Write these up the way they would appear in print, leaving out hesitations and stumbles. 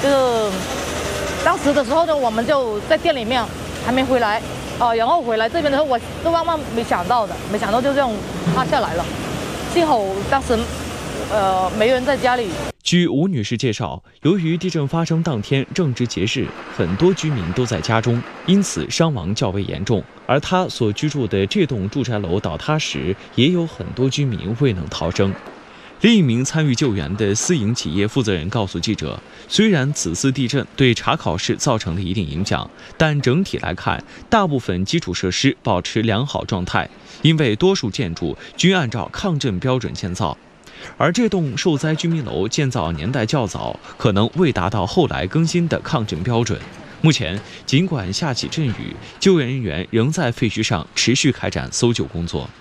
就是当时的时候呢，我们就在店里面还没回来，然后回来这边的时候，我是万万没想到就这样塌下来了，幸好当时没人在家里。 据吴女士介绍，由于地震发生当天正值节日，很多居民都在家中，因此伤亡较为严重。而她所居住的这栋住宅楼倒塌时，也有很多居民未能逃生。另一名参与救援的私营企业负责人告诉记者，虽然此次地震对查考室造成了一定影响，但整体来看，大部分基础设施保持良好状态，因为多数建筑均按照抗震标准建造。而这栋受灾居民楼建造年代较早，可能未达到后来更新的抗震标准。目前，尽管下起阵雨，救援人员仍在废墟上持续开展搜救工作。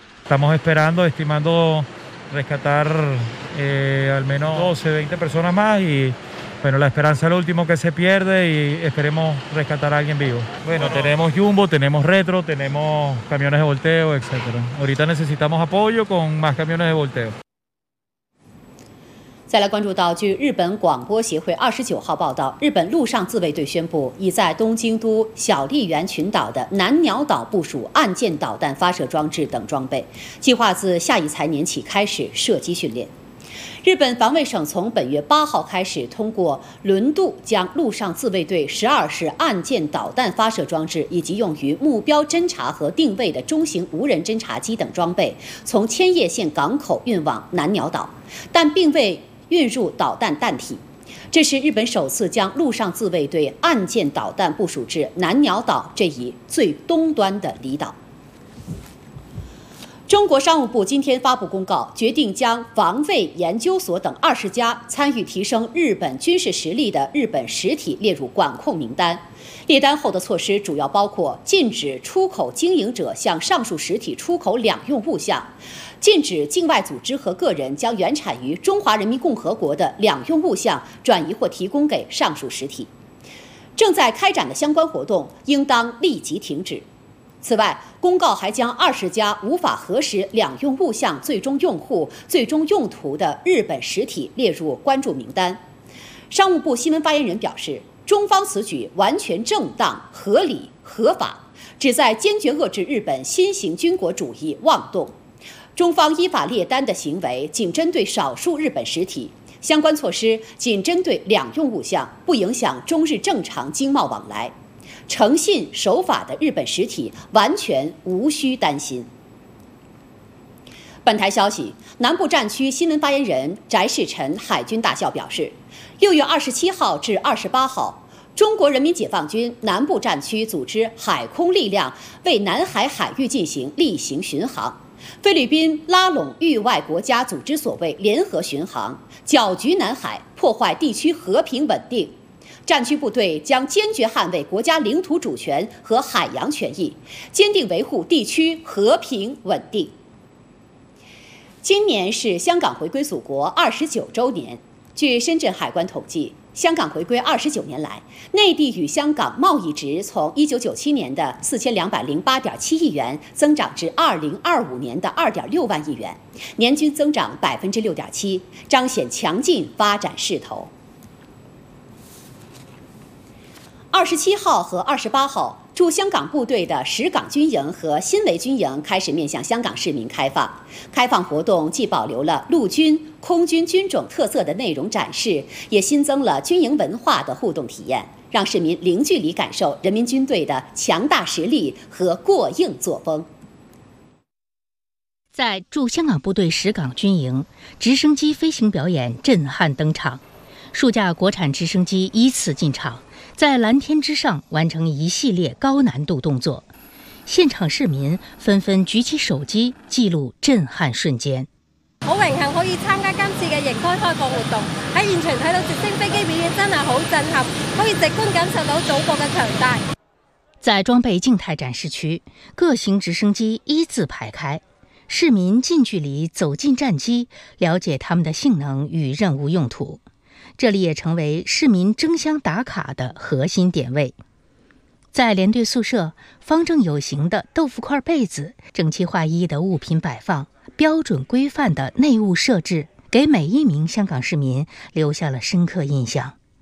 Rescatar al menos 12, 20 personas más y bueno, la esperanza es lo último que se pierde y esperemos rescatar a alguien vivo. Bueno, tenemos jumbo, tenemos retro, tenemos camiones de volteo, etc. Ahorita necesitamos apoyo con más camiones de volteo. 再来关注到，据日本广播协会29号报道，日本陆上自卫队宣布，已在东京都小笠原群岛的南鸟岛部署岸舰导弹发射装置等装备，计划自下一财年起开始射击训练。日本防卫省从本月8号开始，通过轮渡将陆上自卫队12式岸舰导弹发射装置以及用于目标侦察和定位的中型无人侦察机等装备，从千叶县港口运往南鸟岛，但并未运入导弹弹体。这是日本首次将陆上自卫队岸舰导弹部署至南鸟岛这一最东端的离岛。中国商务部今天发布公告，决定将防卫研究所等20家参与提升日本军事实力的日本实体列入管控名单。列单后的措施主要包括禁止出口经营者向上述实体出口两用物项，禁止境外组织和个人将原产于中华人民共和国的两用物项转移或提供给上述实体。正在开展的相关活动应当立即停止。此外，公告还将20家无法核实两用物项最终用户、最终用途的日本实体列入关注名单。商务部新闻发言人表示，中方此举完全正当、合理、合法，旨在坚决遏制日本新型军国主义妄动。中方依法列单的行为仅针对少数日本实体，相关措施仅针对两用物项，不影响中日正常经贸往来。诚信守法的日本实体完全无需担心。本台消息，南部战区新闻发言人翟世臣海军大校表示，6月27号至28号，中国人民解放军南部战区组织海空力量为南海海域进行例行巡航，菲律宾拉拢域外国家组织所谓联合巡航，搅局南海，破坏地区和平稳定。战区部队将坚决捍卫国家领土主权和海洋权益，坚定维护地区和平稳定。今年是香港回归祖国29周年。据深圳海关统计，香港回归29年来，内地与香港贸易值从1997年的4208.7亿元增长至2025年的2.6万亿元，年均增长6.7%，彰显强劲发展势头。27号和28号，驻香港部队的石港军营和新围军营开始面向香港市民开放。开放活动既保留了陆军、空军军种特色的内容展示，也新增了军营文化的互动体验，让市民零距离感受人民军队的强大实力和过硬作风。 在驻香港部队石港军营，直升机飞行表演震撼登场，数架国产直升机依次进场，在蓝天之上完成一系列高難度動作，現場市民紛紛舉起手機記錄震撼瞬間。 好榮幸可以參加今次嘅營區開放活動，喺現場睇到直升飛機表演真係好震撼，可以直觀感受到祖國嘅強大。 在裝備靜態展示區，各型直升機依次排開，市民近距離走進戰機，了解它們的性能與任務用途。这里也成为市民争相打卡的核心点位。在连队宿舍，方正有形的豆腐块被子，整齐划一的物品摆放，标准规范的内务设置，给每一名香港市民留下了深刻印象。